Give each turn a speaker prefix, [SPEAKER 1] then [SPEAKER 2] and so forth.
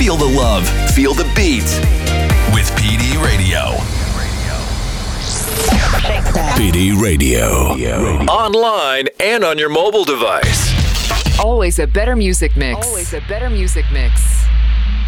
[SPEAKER 1] Feel the love. Feel the beat. With PD Radio. PD Radio. Online and on your mobile device.
[SPEAKER 2] Always a better music mix. Always a better music mix.